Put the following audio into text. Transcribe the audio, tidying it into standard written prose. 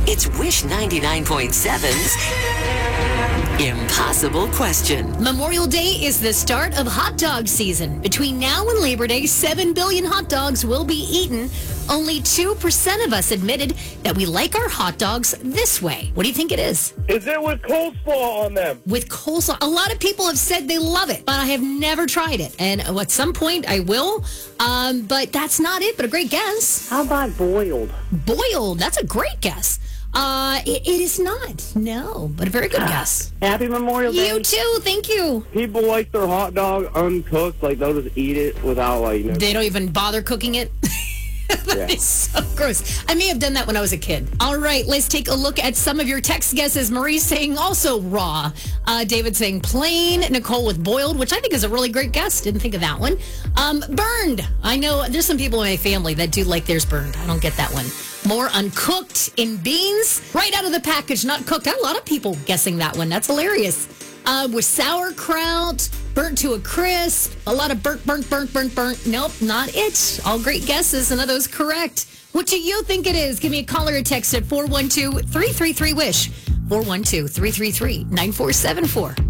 It's Wish 99.7's Impossible Question. Memorial Day is the start of hot dog season. Between now and Labor Day, 7 billion hot dogs will be eaten. Only 2% of us admitted that we like our hot dogs this way. What do you think it is? Is it with coleslaw on them? With coleslaw. A lot of people have said they love it, but I have never tried it. And at some point I will. But that's not it, but a great guess. How about boiled? Boiled. That's a great guess. It is not. No, but a very good guess. Happy Memorial Day. You too. Thank you. People like their hot dog uncooked, like they'll just eat it without They don't even bother cooking it. That is so gross. I may have done that when I was a kid. All right, let's take a look at some of your text guesses. Marie saying also raw. David saying plain. Nicole with boiled, which I think is a really great guess. Didn't think of that one. Burned. I know there's some people in my family that do like theirs burned. I don't get that one. More uncooked in beans. Right out of the package, not cooked. A lot of people guessing that one. That's hilarious. With sauerkraut, burnt to a crisp, a lot of burnt. Nope, not it. All great guesses, none of those correct. What do you think it is? Give me a call or a text at 412-333-WISH, 412-333-9474.